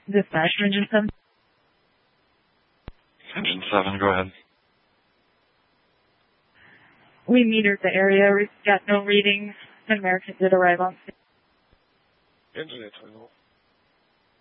Dispatch, Engine 7. Engine 7, go ahead. We metered the area. We've got no readings. An American did arrive on scene. Engine 8,